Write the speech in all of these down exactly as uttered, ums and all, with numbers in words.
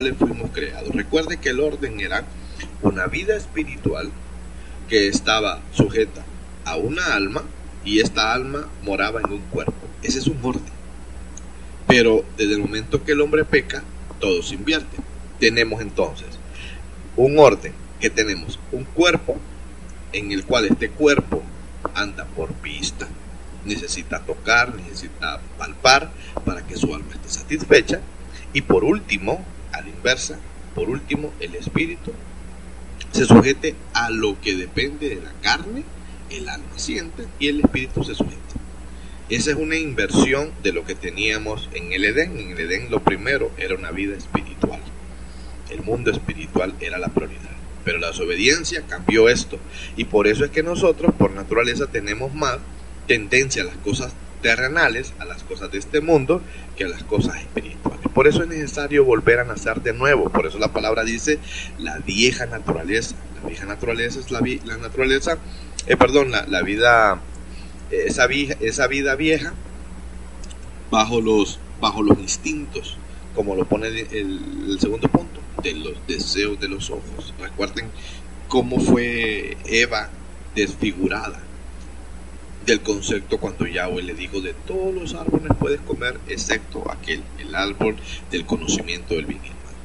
fuimos creados. Recuerde que el orden era una vida espiritual que estaba sujeta a una alma y esta alma moraba en un cuerpo. Ese es un orden. Pero desde el momento que el hombre peca, todo se invierte. Tenemos entonces un orden que tenemos un cuerpo en el cual este cuerpo anda por vista, necesita tocar, necesita palpar para que su alma esté satisfecha. Y por último, a la inversa, por último, el espíritu se sujete a lo que depende de la carne, el alma siente y el espíritu se sujeta. Esa es una inversión de lo que teníamos en el Edén. En el Edén lo primero era una vida espiritual. El mundo espiritual era la prioridad. Pero la desobediencia cambió esto. Y por eso es que nosotros, por naturaleza, tenemos más tendencia a las cosas terrenales, a las cosas de este mundo, que a las cosas espirituales. Por eso es necesario volver a nacer de nuevo. Por eso la palabra dice la vieja naturaleza. La vieja naturaleza es la, vi la naturaleza, eh, perdón, la, la vida, eh, esa, vieja, esa vida vieja bajo los, bajo los instintos, como lo pone el, el segundo punto, de los deseos de los ojos. Recuerden cómo fue Eva desfigurada del concepto cuando Yahweh le dijo: de todos los árboles puedes comer excepto aquel, el árbol del conocimiento del bien y el mal.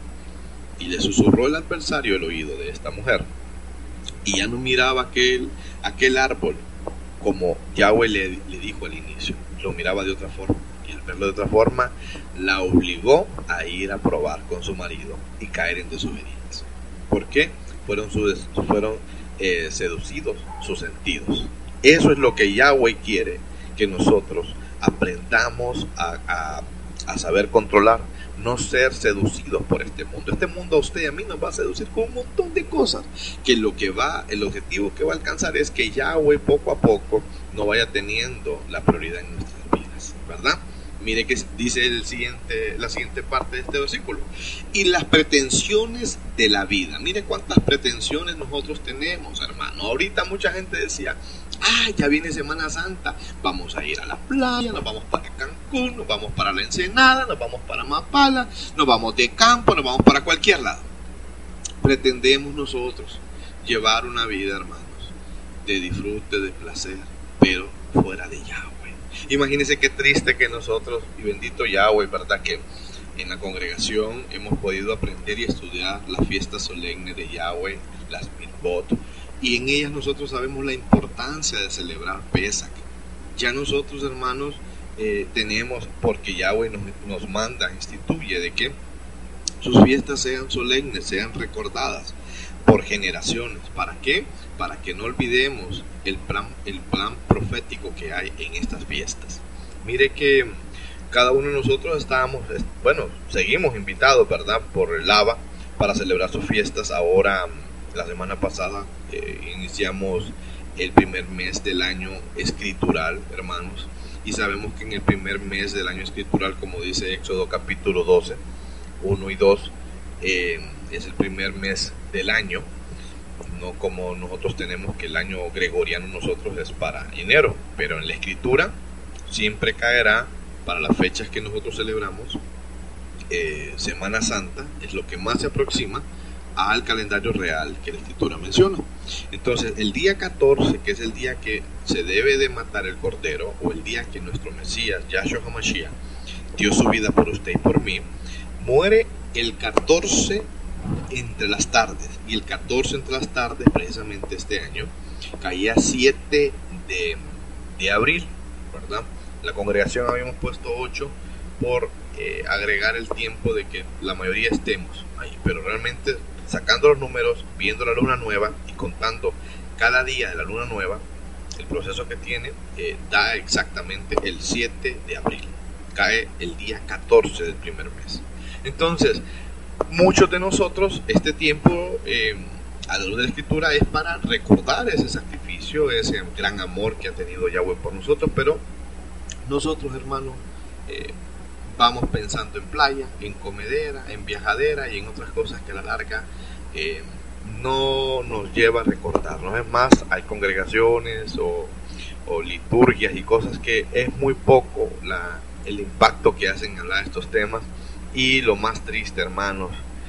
Y le susurró el adversario el oído de esta mujer, y ya no miraba aquel, aquel árbol como Yahweh le, le dijo al inicio, lo miraba de otra forma, y al verlo de otra forma la obligó a ir a probar con su marido y caer en desobediencia. ¿Por qué? Fueron, sus, fueron eh, seducidos sus sentidos. Eso es lo que Yahweh quiere que nosotros aprendamos a, a, a saber controlar, no ser seducidos por este mundo. Este mundo a usted y a mí nos va a seducir con un montón de cosas, que lo que va, el objetivo que va a alcanzar es que Yahweh poco a poco no vaya teniendo la prioridad en nuestras vidas, ¿verdad? Mire que dice el siguiente, la siguiente parte de este versículo. Y las pretensiones de la vida. Mire cuántas pretensiones nosotros tenemos, hermano. Ahorita mucha gente decía: ah, ya viene Semana Santa, vamos a ir a la playa, nos vamos para Cancún, nos vamos para la Ensenada, nos vamos para Mapala, nos vamos de campo, nos vamos para cualquier lado. Pretendemos nosotros llevar una vida, hermanos, de disfrute, de placer, pero fuera de Yahweh. Imagínense qué triste que nosotros, y bendito Yahweh, ¿verdad?, que en la congregación hemos podido aprender y estudiar las fiestas solemnes de Yahweh, las mitzvot, y en ellas nosotros sabemos la importancia de celebrar Pesach. Ya nosotros, hermanos, eh, tenemos, porque Yahweh nos, nos manda, instituye de que sus fiestas sean solemnes, sean recordadas por generaciones. ¿Para qué? Para que no olvidemos el plan, el plan profético que hay en estas fiestas. Mire que cada uno de nosotros estábamos, bueno, seguimos invitados, ¿verdad?, por el A B A para celebrar sus fiestas. Ahora, la semana pasada, eh, iniciamos el primer mes del año escritural, hermanos, y sabemos que en el primer mes del año escritural, como dice Éxodo capítulo doce, uno y dos, eh, es el primer mes del año, no como nosotros tenemos que el año gregoriano nosotros es para enero, pero en la escritura siempre caerá para las fechas que nosotros celebramos. eh, Semana Santa es lo que más se aproxima al calendario real que la escritura menciona. Entonces el día catorce, que es el día que se debe de matar el cordero, o el día que nuestro Mesías Yahshua HaMashiach dio su vida por usted y por mí, muere el catorce entre las tardes, y el catorce entre las tardes precisamente este año caía siete de, de abril, ¿verdad? La congregación habíamos puesto ocho por eh, agregar el tiempo de que la mayoría estemos ahí, pero realmente sacando los números, viendo la luna nueva y contando cada día de la luna nueva, el proceso que tiene eh, da exactamente el siete de abril, cae el día catorce del primer mes. Entonces muchos de nosotros este tiempo eh, a la luz de la escritura es para recordar ese sacrificio, ese gran amor que ha tenido Yahweh por nosotros, pero nosotros, hermanos, eh, vamos pensando en playa, en comedera, en viajadera y en otras cosas que a la larga eh, no nos lleva a recordarnos. Es más, hay congregaciones o, o liturgias y cosas que es muy poco la, el impacto que hacen en hablar de estos temas. Y lo más triste, hermanos,